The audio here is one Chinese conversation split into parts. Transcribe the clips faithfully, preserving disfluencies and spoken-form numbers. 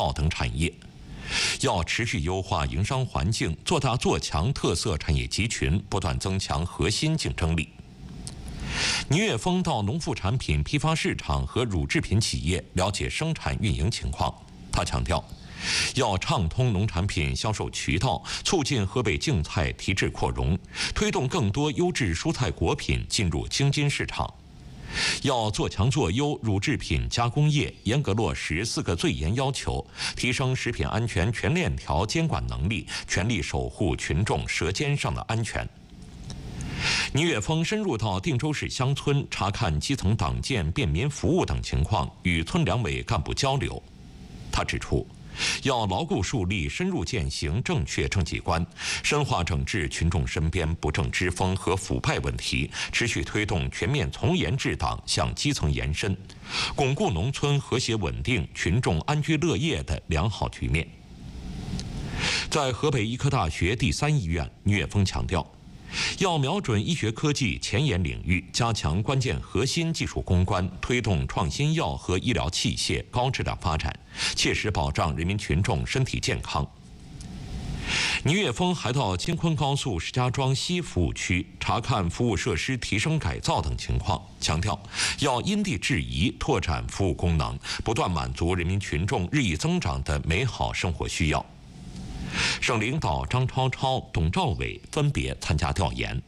造等产业。要持续优化营商环境，做大做强特色产业集群，不断增强核心竞争力。倪岳峰到农副产品批发市场和乳制品企业了解生产运营情况。他强调，要畅通农产品销售渠道，促进河北净菜提质扩容，推动更多优质蔬菜果品进入京津市场。要做强做优乳制品加工业，严格落实四个最严要求，提升食品安全全链条监管能力，全力守护群众舌尖上的安全。倪岳峰深入到定州市乡村，查看基层党建、便民服务等情况，与村两委干部交流。他指出，要牢固树立深入践行正确政绩观，深化整治群众身边不正之风和腐败问题，持续推动全面从严治党向基层延伸，巩固农村和谐稳定、群众安居乐业的良好局面。在河北医科大学第三医院，倪岳峰强调，要瞄准医学科技前沿领域，加强关键核心技术攻关，推动创新药和医疗器械高质量发展，切实保障人民群众身体健康。倪岳峰还到京昆高速石家庄西服务区查看服务设施提升改造等情况，强调要因地制宜拓展服务功能，不断满足人民群众日益增长的美好生活需要。省领导张超超、董兆伟分别参加调研。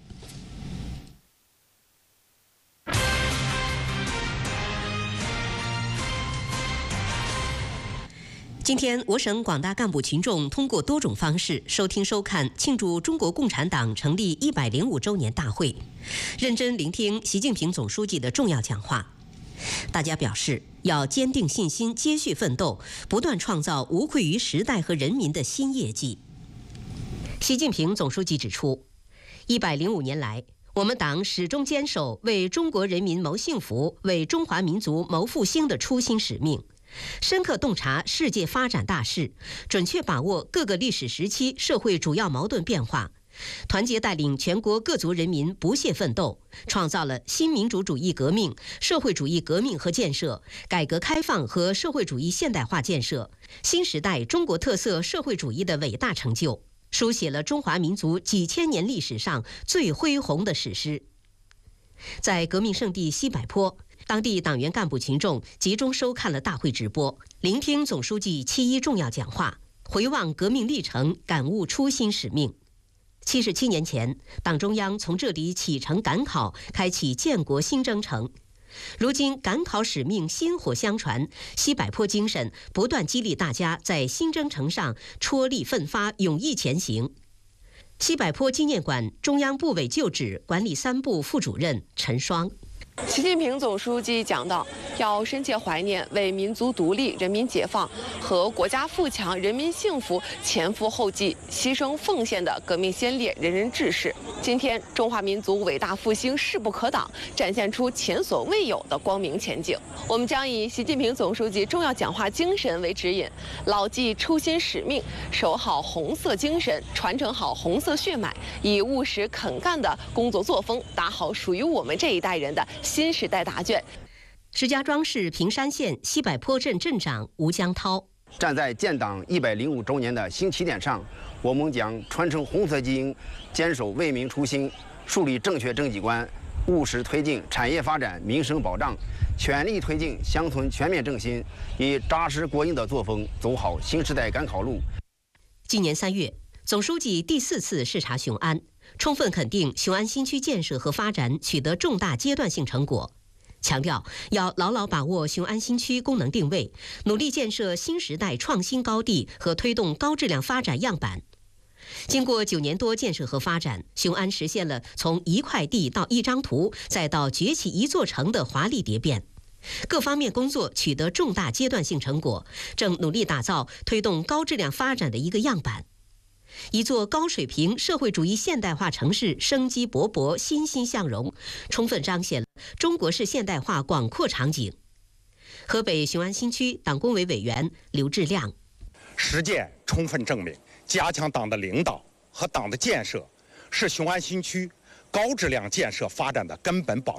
今天，我省广大干部群众通过多种方式收听收看庆祝中国共产党成立一百零五周年大会，认真聆听习近平总书记的重要讲话。大家表示，要坚定信心，接续奋斗，不断创造无愧于时代和人民的新业绩。习近平总书记指出，一百零五年来，我们党始终坚守为中国人民谋幸福、为中华民族谋复兴的初心使命，深刻洞察世界发展大势，准确把握各个历史时期社会主要矛盾变化，团结带领全国各族人民不懈奋斗，创造了新民主主义革命、社会主义革命和建设、改革开放和社会主义现代化建设、新时代中国特色社会主义的伟大成就，书写了中华民族几千年历史上最恢宏的史诗。在革命圣地西柏坡，当地党员干部群众集中收看了大会直播，聆听总书记七一重要讲话，回望革命历程，感悟初心使命。七十七年前，党中央从这里启程赶考，开启建国新征程。如今赶考使命薪火相传，西柏坡精神不断激励大家在新征程上踔厉奋发，勇毅前行。西柏坡纪念馆中央部委旧址管理三部副主任陈双。 习近平总书记讲到，要深切怀念为民族独立、人民解放和国家富强、人民幸福前赴后继、牺牲奉献的革命先烈、仁人志士。今天，中华民族伟大复兴势不可挡，展现出前所未有的光明前景。我们将以习近平总书记重要讲话精神为指引，牢记初心使命，守好红色精神，传承好红色血脉，以务实肯干的工作作风，打好属于我们这一代人的新时代答卷。 石家庄市平山县西柏坡镇镇长吴江涛， 站在建党一百零五周年的新起点上，我们将传承红色基因，坚守为民初心，树立正确政绩观，务实推进产业发展、民生保障，全力推进乡村全面振兴，以扎实过硬的作风走好新时代赶考路。 今年三月，总书记第四次视察雄安，充分肯定雄安新区建设和发展取得重大阶段性成果，强调要牢牢把握雄安新区功能定位，努力建设新时代创新高地和推动高质量发展样板。经过九年多建设和发展，雄安实现了从一块地到一张图，再到崛起一座城的华丽蝶变。各方面工作取得重大阶段性成果，正努力打造推动高质量发展的一个样板。一座高水平社会主义现代化城市生机勃勃、欣欣向荣，充分彰显了中国式现代化广阔场景。河北雄安新区党工委委员刘志亮， 实践充分证明，加强党的领导和党的建设是雄安新区高质量建设发展的根本保障。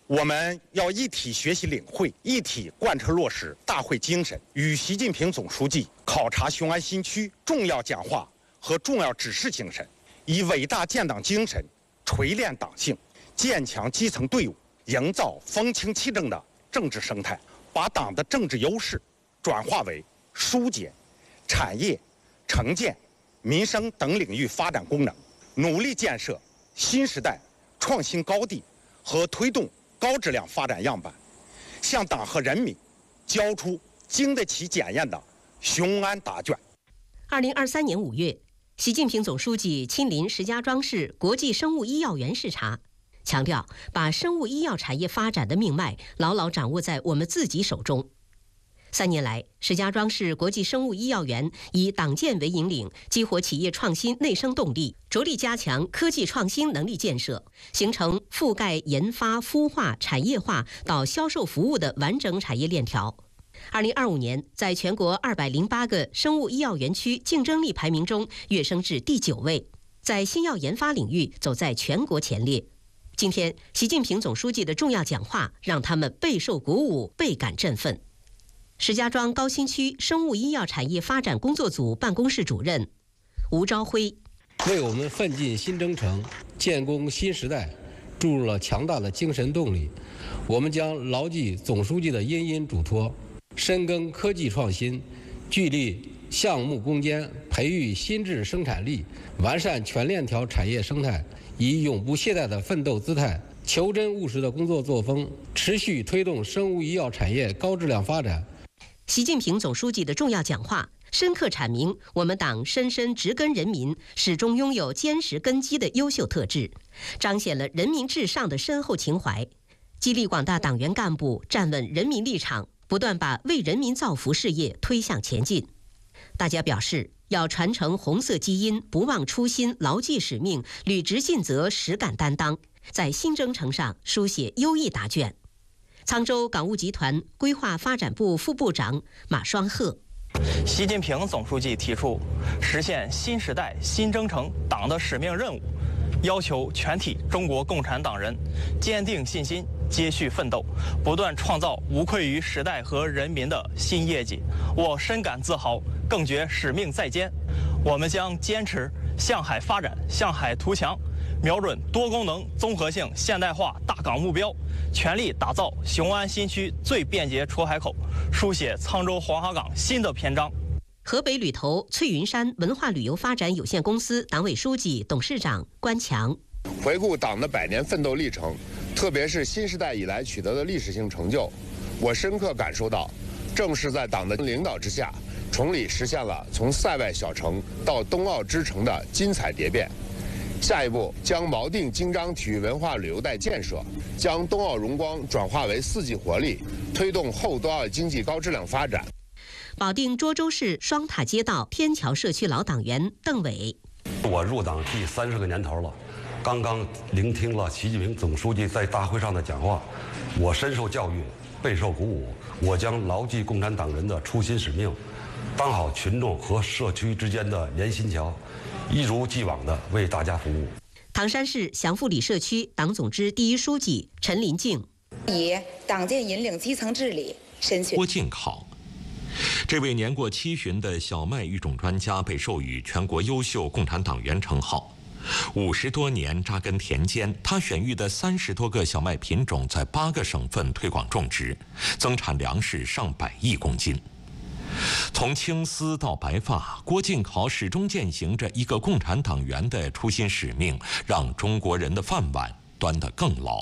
我们要一体学习领会，一体贯彻落实大会精神，与习近平总书记考察雄安新区重要讲话和重要指示精神，以伟大建党精神锤炼党性，建强基层队伍，营造风清气正的政治生态，把党的政治优势转化为疏解、产业、城建、民生等领域发展功能，努力建设新时代创新高地和推动高质量发展样板，向党和人民交出经得起检验的雄安答卷。 二零二三年五月，习近平总书记亲临石家庄市国际生物医药园视察，强调把生物医药产业发展的命脉牢牢掌握在我们自己手中。三年来，石家庄市国际生物医药园以党建为引领，激活企业创新内生动力，着力加强科技创新能力建设，形成覆盖研发、孵化、产业化到销售服务的完整产业链条。二零二五年，在全国二百零八个生物医药园区竞争力排名中跃升至第九位，在新药研发领域走在全国前列。今天，习近平总书记的重要讲话让他们备受鼓舞，倍感振奋。石家庄高新区生物医药产业发展工作组办公室主任吴朝辉， 为我们奋进新征程、建功新时代注入了强大的精神动力。我们将牢记总书记的殷殷嘱托，深耕科技创新，聚力项目攻坚，培育新质生产力，完善全链条产业生态，以永不懈怠的奋斗姿态、求真务实的工作作风，持续推动生物医药产业高质量发展。 习近平总书记的重要讲话深刻阐明我们党深深植根人民、始终拥有坚实根基的优秀特质，彰显了人民至上的深厚情怀，激励广大党员干部站稳人民立场，不断把为人民造福事业推向前进。大家表示，要传承红色基因，不忘初心，牢记使命，履职尽责，实干担当，在新征程上书写优异答卷。沧州港务集团规划发展部副部长马双鹤， 习近平总书记提出实现新时代新征程党的使命任务，要求全体中国共产党人坚定信心，接续奋斗，不断创造无愧于时代和人民的新业绩。我深感自豪，更觉使命在肩。我们将坚持向海发展、向海图强，瞄准多功能综合性现代化大港目标，全力打造雄安新区最便捷出海口，书写沧州黄花岗新的篇章。 河北旅投翠云山文化旅游发展有限公司党委书记、董事长关强， 回顾党的百年奋斗历程，特别是新时代以来取得的历史性成就，我深刻感受到，正是在党的领导之下，崇礼实现了从塞外小城到冬奥之城的精彩蝶变。下一步将锚定京张体育文化旅游带建设，将冬奥荣光转化为四季活力，推动后冬奥经济高质量发展。 保定涿州市双塔街道天桥社区老党员邓伟， 我入党第三十个年头了，刚刚聆听了习近平总书记在大会上的讲话，我深受教育，备受鼓舞。我将牢记共产党人的初心使命，当好群众和社区之间的连心桥，一如既往地为大家服务。 唐山市祥富里社区党总支第一书记陈林静， 以党建引领基层治理，深学。 郭靖考，这位年过七旬的小麦育种专家被授予全国优秀共产党员称号。五十多年扎根田间，他选育的三十多个小麦品种在八个省份推广种植，增产粮食上百亿公斤。从青丝到白发，郭靖考始终践行着一个共产党员的初心使命，让中国人的饭碗端得更牢。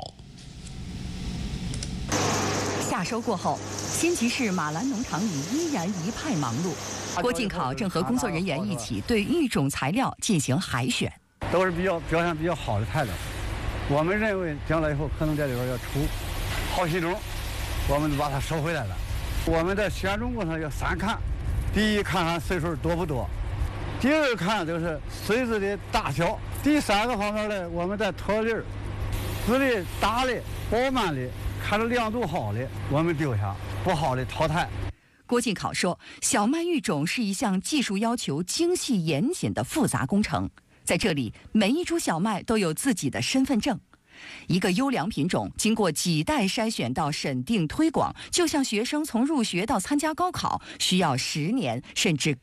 夏收过后，新集市马兰农场里依然一派忙碌。郭靖考正和工作人员一起对育种材料进行海选， 都是比较表现比较好的材料。我们认为将来以后可能在里边要出好品种，我们就把它收回来了。我们的选种过程要三看：第一，看看穗数多不多；第二，看就是穗子的大小；第三个方面呢，我们的脱粒儿、籽粒大的、饱满的，看着亮度好的，我们丢下；不好的淘汰。 郭靖考说，小麦育种是一项技术要求精细严谨的复杂工程，在这里，每一株小麦都有自己的身份证。 一个优良品种经过几代筛选到审定推广，就像学生从入学到参加高考，需要十年甚至